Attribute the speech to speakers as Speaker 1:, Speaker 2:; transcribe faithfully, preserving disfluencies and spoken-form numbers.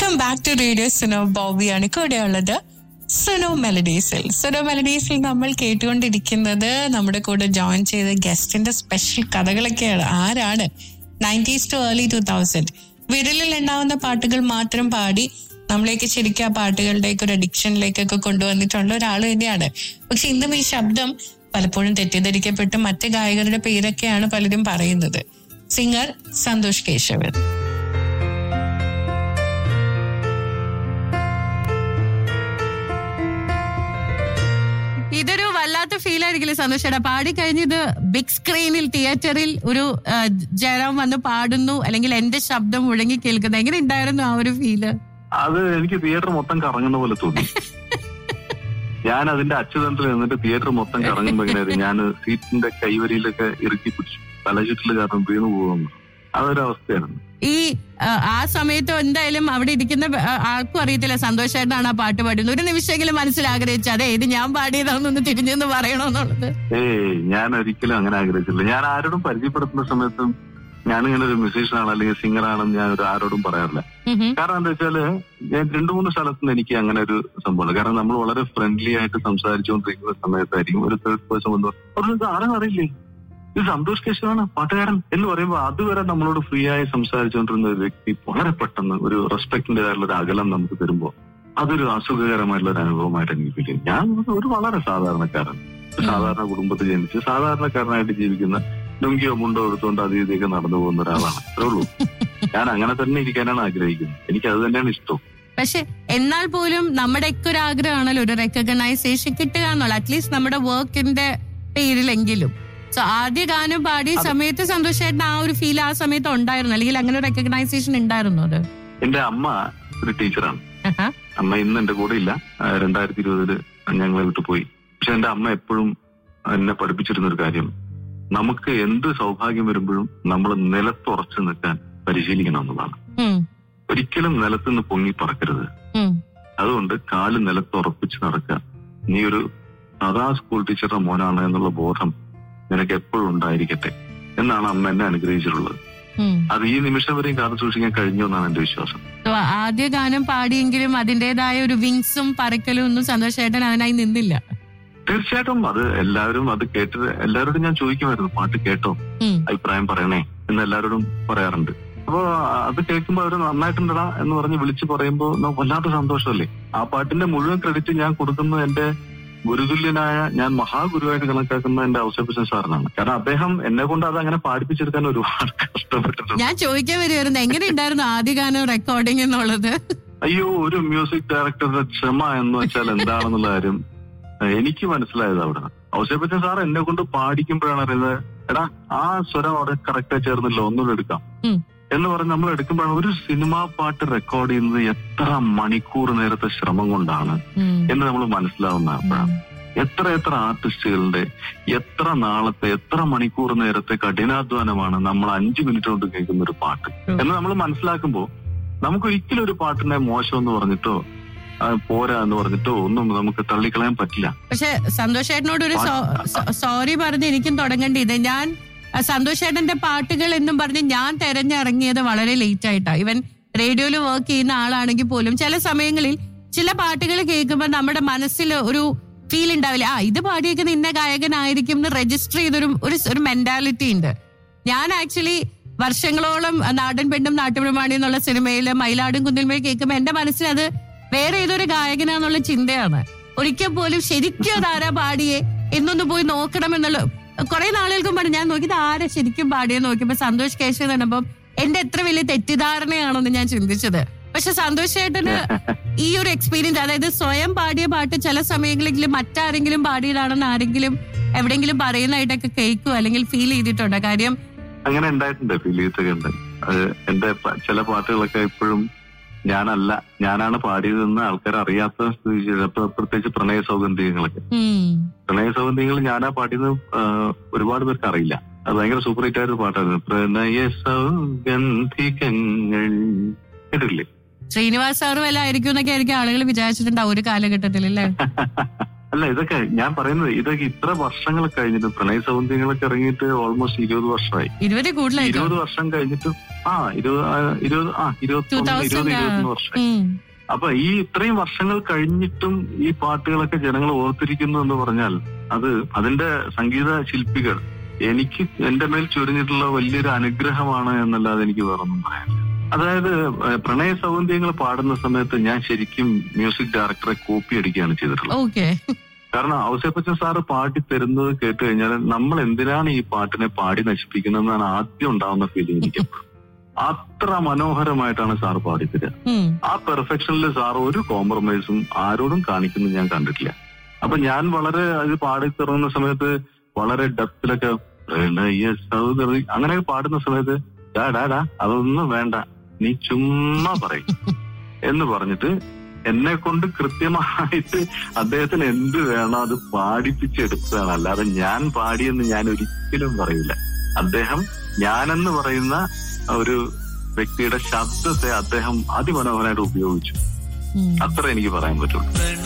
Speaker 1: Welcome back to radio Suno. ബോബിയാണ് കൂടെയുള്ളത് സുനോ മെലഡീസിൽ. സുനോ മെലഡീസിൽ നമ്മൾ കേട്ടുകൊണ്ടിരിക്കുന്നത് നമ്മുടെ കൂടെ ജോയിൻ ചെയ്ത ഗസ്റ്റിന്റെ സ്പെഷ്യൽ കഥകളൊക്കെയാണ്. ആരാണ്? Nineties to early two thousand വിരലിൽ ഉണ്ടാവുന്ന പാട്ടുകൾ മാത്രം പാടി നമ്മളേക്ക് ശരിക്കും ആ പാട്ടുകളുടെയൊക്കെ ഒരു അഡിക്ഷനിലേക്കൊക്കെ കൊണ്ടുവന്നിട്ടുള്ള ഒരാൾ തന്നെയാണ്. പക്ഷെ ഇന്നും ഈ ശബ്ദം പലപ്പോഴും തെറ്റിദ്ധരിക്കപ്പെട്ട് മറ്റ് ഗായകരുടെ പേരൊക്കെയാണ് പലരും പറയുന്നത്. സിംഗർ സന്തോഷ് കേശവൻ.
Speaker 2: ഇതൊരു വല്ലാത്ത ഫീൽ ആയിരിക്കില്ലേ സന്തോഷേട്ടാ? പാടിക്കഴിഞ്ഞത് ബിഗ് സ്ക്രീനിൽ തിയേറ്ററിൽ ഒരു ജയറാം വന്ന് പാടുന്നു, അല്ലെങ്കിൽ എന്റെ ശബ്ദം മുഴങ്ങി കേൾക്കുന്നത്, എങ്ങനെ ഉണ്ടായിരുന്നു ആ ഒരു ഫീല്?
Speaker 3: അത് എനിക്ക് തിയേറ്റർ മൊത്തം കറങ്ങുന്ന പോലെ തോന്നി. ഞാൻ അതിന്റെ അച്ചുതണ്ടിൽ നിന്നിട്ട് തിയേറ്റർ മൊത്തം കറങ്ങുമ്പോ എങ്ങനെയായിരുന്നു, ഞാൻ സീറ്റിന്റെ കൈവരിയിലൊക്കെ ഇറുക്കി പിടിച്ചു, തലചുറ്റില് കാരണം വീണു പോകുന്നു. അതൊരു അവസ്ഥയായിരുന്നു.
Speaker 2: ഈ ആ സമയത്ത് എന്തായാലും അവിടെ ഇരിക്കുന്ന ആർക്കും അറിയത്തില്ല സന്തോഷായിട്ടാണ് ആ പാട്ട് പാടുന്നത്. ഒരു നിമിഷമെങ്കിലും മനസ്സിൽ ആഗ്രഹിച്ചു അതെ ഇത് ഞാൻ പാടിയതാണെന്നൊന്ന് തിരിഞ്ഞെന്ന് പറയണോന്നുള്ളത്?
Speaker 3: ഏയ് ഞാൻ ഒരിക്കലും അങ്ങനെ ആഗ്രഹിച്ചില്ല. ഞാൻ ആരോടും പരിചയപ്പെടുത്തുന്ന സമയത്തും ഞാനിങ്ങനെ ഒരു മ്യൂസീഷ്യനാണ് അല്ലെങ്കിൽ സിംഗറാണെന്ന് ഞാൻ ഒരു ആരോടും പറയാറില്ല. കാരണം എന്താ വെച്ചാല് ഞാൻ രണ്ടു മൂന്ന് സ്ഥലത്തുനിന്ന് എനിക്ക് അങ്ങനെ ഒരു സംഭവമാണ്. കാരണം നമ്മൾ വളരെ ഫ്രണ്ട്ലി ആയിട്ട് സംസാരിച്ചുകൊണ്ടിരിക്കുന്ന സമയത്തായിരിക്കും ഒരു തേർഡ് പേഴ്സൺ വന്നു അവർക്ക് ആരും അറിയില്ലേ ഇത് സന്തോഷ് കേശവാണ് പാട്ടുകാരൻ എന്ന് പറയുമ്പോൾ അതുവരെ നമ്മളോട് ഫ്രീ ആയി സംസാരിച്ചുകൊണ്ടിരുന്ന ഒരു വ്യക്തി വളരെ പെട്ടെന്ന് ഒരു റെസ്പെക്ടിന്റേതായിട്ടുള്ള ഒരു അകലം നമുക്ക് തരുമ്പോൾ അതൊരു അസുഖകരമായിട്ടുള്ള ഒരു അനുഭവമായിട്ട് എനിക്ക് ഫീൽ ചെയ്യും. ഞാൻ ഒരു വളരെ സാധാരണക്കാരൻ, സാധാരണ കുടുംബത്തിൽ ജനിച്ച് സാധാരണക്കാരനായിട്ട് ജീവിക്കുന്ന ലുങ്കിയോ മുണ്ടോ എടുത്തുകൊണ്ട് അത് ഇതൊക്കെ നടന്നു പോകുന്ന ഒരാളാണ്. അത്രേ ഉള്ളൂ. ഞാൻ അങ്ങനെ തന്നെ ഇരിക്കാനാണ് ആഗ്രഹിക്കുന്നത്. എനിക്ക് അത് തന്നെയാണ് ഇഷ്ടം.
Speaker 2: പക്ഷെ എന്നാൽ പോലും നമ്മുടെയൊക്കെ ഒരു ആഗ്രഹമാണല്ലോ ഒരു റെക്കഗ്നൈസേഷൻ കിട്ടുക എന്നുള്ള, അറ്റ്ലീസ്റ്റ് നമ്മുടെ വർക്കിന്റെ പേരിലെങ്കിലും. സോ ആദ്യ ഗാനം പാടിയ സമയത്ത് സന്തോഷായിട്ട് ആ ഒരു ഫീൽ ആ സമയത്ത് ഉണ്ടായിരുന്നു, അല്ലെങ്കിൽ അങ്ങനെ ഒരു റെക്കഗ്നൈസേഷൻ ഉണ്ടായിരുന്നു? അത്
Speaker 3: എന്റെ അമ്മ ഒരു ടീച്ചറാണ്. അമ്മ ഇന്ന് എന്റെ കൂടെ ഇല്ല. രണ്ടായിരത്തി ഇരുപതില് ഞങ്ങളെ വിട്ടു പോയി. പക്ഷെ എന്റെ അമ്മ എപ്പോഴും എന്നെ പഠിപ്പിച്ചിരുന്ന ഒരു കാര്യം, നമുക്ക് എന്ത് സൗഭാഗ്യം വരുമ്പോഴും നമ്മൾ നിലത്തുറച്ചു നിൽക്കാൻ പരിശീലിക്കണം എന്നുള്ളതാണ്. ഒരിക്കലും നിലത്തുനിന്ന് പൊങ്ങി പറക്കരുത്. അതുകൊണ്ട് കാല് നിലത്തുറപ്പിച്ച് നടക്കുക. നീ ഒരു സാധാ സ്കൂൾ ടീച്ചറുടെ മോനാണ് എന്നുള്ള ബോധം നിനക്ക് എപ്പോഴും ഉണ്ടായിരിക്കട്ടെ എന്നാണ് അമ്മ എന്നെ അനുഗ്രഹിച്ചിട്ടുള്ളത്. അത് ഈ നിമിഷം വരെയും കാത്തു സൂക്ഷിക്കാൻ കഴിഞ്ഞു എന്നാണ് എന്റെ വിശ്വാസം.
Speaker 2: ആദ്യ ഗാനം പാടിയെങ്കിലും അതിന്റേതായ ഒരു വിങ്സും പറക്കലും ഒന്നും സന്തോഷേട്ടൻ അതിനായി നിന്നില്ല.
Speaker 3: തീർച്ചയായിട്ടും അത് എല്ലാവരും അത് കേട്ടത് എല്ലാവരോടും ഞാൻ ചോദിക്കുമായിരുന്നു, പാട്ട് കേട്ടോ, അഭിപ്രായം പറയണേ എന്ന് എല്ലാവരോടും പറയാറുണ്ട്. അപ്പൊ അത് കേൾക്കുമ്പോൾ അവര് നന്നായിട്ടുണ്ടടാ എന്ന് പറഞ്ഞ് വിളിച്ചു പറയുമ്പോൾ വല്ലാത്ത സന്തോഷമല്ലേ. ആ പാട്ടിന്റെ മുഴുവൻ ക്രെഡിറ്റ് ഞാൻ കൊടുക്കുന്നത് എന്റെ ഗുരുതുല്യനായ, ഞാൻ മഹാഗുരുവായിട്ട് കണക്കാക്കുന്ന എന്റെ ഔസേപ്പച്ചൻ സാറിനാണ്. കാരണം അദ്ദേഹം എന്നെ കൊണ്ട് അത് അങ്ങനെ പാടിപ്പിച്ചെടുക്കാൻ ഒരുപാട് കഷ്ടപ്പെട്ടിട്ടുണ്ട്.
Speaker 2: ഞാൻ ചോദിക്കാൻ വരുമായിരുന്നു എങ്ങനെ ഉണ്ടായിരുന്നു ആദ്യ ഗാനം റെക്കോർഡിംഗ് എന്നുള്ളത്?
Speaker 3: അയ്യോ, ഒരു മ്യൂസിക് ഡയറക്ടറുടെ ക്ഷമ എന്ന് വെച്ചാൽ എന്താണെന്നുള്ള കാര്യം എനിക്ക് മനസ്സിലായത് അവിടെ. ഔസേപ്പച്ചൻ സാർ എന്നെ കൊണ്ട് പാടിക്കുമ്പോഴാണ് അറിയുന്നത്, എടാ ആ സ്വരം അവിടെ കറക്റ്റായി ചേർന്നില്ല, ഒന്നുകൂടെ എടുക്കാം എന്ന് പറഞ്ഞ് നമ്മൾ എടുക്കുമ്പോഴാണ് ഒരു സിനിമാ പാട്ട് റെക്കോർഡ് ചെയ്യുന്നത് എത്ര മണിക്കൂർ നേരത്തെ ശ്രമം കൊണ്ടാണ് എന്ന് നമ്മൾ മനസ്സിലാവുന്ന അപ്പോഴാണ്. എത്ര എത്ര ആർട്ടിസ്റ്റുകളുടെ എത്ര നാളത്തെ എത്ര മണിക്കൂർ നേരത്തെ കഠിനാധ്വാനമാണ് നമ്മൾ അഞ്ചു മിനിറ്റ് കൊണ്ട് കേൾക്കുന്ന ഒരു പാട്ട് എന്ന് നമ്മൾ മനസ്സിലാക്കുമ്പോൾ നമുക്കൊരിക്കലും ഒരു പാട്ടിനെ മോശം എന്ന് പറഞ്ഞിട്ടോ പോരാ എന്ന് പറഞ്ഞിട്ടോ ഒന്നും നമുക്ക് തള്ളിക്കളയാൻ പറ്റില്ല.
Speaker 2: പക്ഷെ സന്തോഷേട്ടനോട് ഒരു സോറി പറഞ്ഞ് എനിക്കും തുടങ്ങേണ്ടത്, ഞാൻ സന്തോഷേട്ടന്റെ പാട്ടുകൾ എന്നും പറഞ്ഞ് ഞാൻ തെരഞ്ഞിറങ്ങിയത് വളരെ ലേറ്റ് ആയിട്ടാ. ഇവൻ റേഡിയോയിൽ വർക്ക് ചെയ്യുന്ന ആളാണെങ്കിൽ പോലും ചില സമയങ്ങളിൽ ചില പാട്ടുകൾ കേൾക്കുമ്പോൾ നമ്മുടെ മനസ്സിൽ ഒരു ഫീൽ ഉണ്ടാവില്ല, ആ ഇത് പാടിയേക്കുന്ന ഇന്ന ഗായകനായിരിക്കും എന്ന് രജിസ്റ്റർ ചെയ്തൊരു ഒരു മെന്റാലിറ്റി ഉണ്ട്. ഞാൻ ആക്ച്വലി വർഷങ്ങളോളം നാടൻ പെണ്ണും നാട്ടുപ്രമാണി എന്നുള്ള സിനിമയില് മയിലാടും കുന്നിൽമേൽ കേൾക്കുമ്പോൾ എന്റെ മനസ്സിൽ അത് വേറെ ഏതൊരു ഗായകനാന്നുള്ള ചിന്തയാണ്. ഒരിക്കൽ പോലും ശരിക്കും അതാരാ പാടിയേ എന്നൊന്ന് പോയി നോക്കണം എന്നുള്ള കുറെ നാളുകൾക്കും പാടി ഞാൻ നോക്കിയത് ആരാ ശരിക്കും പാടിയെന്ന് നോക്കിയപ്പോ സന്തോഷ് കേശവൻ എന്നപ്പം എന്റെ എത്ര വലിയ തെറ്റിദ്ധാരണയാണെന്ന് ഞാൻ ചിന്തിച്ചത്. പക്ഷെ സന്തോഷ് ചേട്ടന് ഈ ഒരു എക്സ്പീരിയൻസ്, അതായത് സ്വയം പാടിയ പാട്ട് ചില സമയങ്ങളിൽ മറ്റാരെങ്കിലും പാടിയതാണെന്ന് ആരെങ്കിലും എവിടെയെങ്കിലും പറയുന്നതായിട്ടൊക്കെ കേൾക്കുക അല്ലെങ്കിൽ ഫീൽ ചെയ്തിട്ടുണ്ടോ? കാര്യം
Speaker 3: അങ്ങനെ ഉണ്ടായിട്ടുണ്ട്, ഫീൽ ചെയ്തിട്ടുണ്ട്. അത് എന്റെ ചില പാട്ടുകളൊക്കെ ഇപ്പോഴും ഞാനല്ല ഞാനാണ് പാടിയതെന്ന് ആൾക്കാർ അറിയാത്ത പ്രത്യേകിച്ച് പ്രണയ സൗഗന്ധികങ്ങളൊക്കെ. പ്രണയ സൗഗന്ധികങ്ങൾ ഞാനാ പാടിയത് ഒരുപാട് പേർക്ക് അറിയില്ല. അത് ഭയങ്കര സൂപ്പർ ഹിറ്റ് ആയൊരു പാട്ടായിരുന്നു. പ്രണയ സൗഗന്ധികങ്ങൾ കേട്ടില്ലേ?
Speaker 2: ശ്രീനിവാസ് സാറും എല്ലാം ആയിരിക്കും എന്നൊക്കെ ആയിരിക്കും ആളുകൾ വിചാരിച്ചിട്ടുണ്ടാവും ഒരു കാലഘട്ടത്തിൽ, അല്ലേ?
Speaker 3: അല്ല, ഇതൊക്കെ ഞാൻ പറയുന്നത് ഇതൊക്കെ ഇത്ര വർഷങ്ങൾ കഴിഞ്ഞിട്ട്, പ്രണയ സൗന്ദര്യങ്ങളൊക്കെ ഇറങ്ങിയിട്ട് ഓൾമോസ്റ്റ് ഇരുപത് വർഷമായി.
Speaker 2: ഇരുപത് കൂടുതലായി.
Speaker 3: ഇരുപത് വർഷം കഴിഞ്ഞിട്ട് ആ ഇരുപത് ഇരുപത് ആ ഇരുപത്തൊന്ന് ഇരുപത് ഇരുപത്തൊന്ന് വർഷം. അപ്പൊ ഈ ഇത്രയും വർഷങ്ങൾ കഴിഞ്ഞിട്ടും ഈ പാട്ടുകളൊക്കെ ജനങ്ങൾ ഓർത്തിരിക്കുന്നു എന്ന് പറഞ്ഞാൽ അത് അതിന്റെ സംഗീത ശില്പികൾ എനിക്ക് എന്റെ മേൽ ചൊരിഞ്ഞിട്ടുള്ള വലിയൊരു അനുഗ്രഹമാണ് എന്നല്ലാതെ എനിക്ക് വേറൊന്നും പറയാനില്ല. അതായത് പ്രണയ സൗന്ദര്യങ്ങൾ പാടുന്ന സമയത്ത് ഞാൻ ശരിക്കും മ്യൂസിക് ഡയറക്ടറെ കോപ്പി അടിക്കുകയാണ് ചെയ്തിട്ടുള്ളത്. കാരണം ഔസേപ്പച്ചൻ സാറ് പാടി തരുന്നത് കേട്ട് കഴിഞ്ഞാൽ നമ്മൾ എന്തിനാണ് ഈ പാട്ടിനെ പാടി നശിപ്പിക്കുന്നതെന്നാണ് ആദ്യം ഉണ്ടാവുന്ന ഫീലിംഗ് എനിക്ക്. അത്ര മനോഹരമായിട്ടാണ് സാർ പാടിത്തരിക. ആ പെർഫെക്ഷനിൽ സാർ ഒരു കോംപ്രമൈസും ആരോടും കാണിക്കുന്നത് ഞാൻ കണ്ടിട്ടില്ല. അപ്പൊ ഞാൻ വളരെ അത് പാടി തുടങ്ങുന്ന സമയത്ത് വളരെ ഡെപ്തിലൊക്കെ പ്രണയ സൗന്ദര്യ അങ്ങനെയൊക്കെ പാടുന്ന സമയത്ത് ഡാ ഡാ ഡാ അതൊന്നും വേണ്ട, നീ ചുമ്മാ പറയും എന്ന് പറഞ്ഞിട്ട് എന്നെ കൊണ്ട് കൃത്യമായിട്ട് അദ്ദേഹത്തിന് എന്ത് വേണോ അത് പാടിപ്പിച്ചെടുത്തതാണ്. അല്ലാതെ ഞാൻ പാടിയെന്ന് ഞാൻ ഒരിക്കലും പറയില്ല. അദ്ദേഹം ഞാനെന്ന് പറയുന്ന ഒരു വ്യക്തിയുടെ ശബ്ദത്തെ അദ്ദേഹം അതിമനോഹരമായിട്ട് ഉപയോഗിച്ചു. അത്ര എനിക്ക് പറയാൻ പറ്റുള്ളൂ.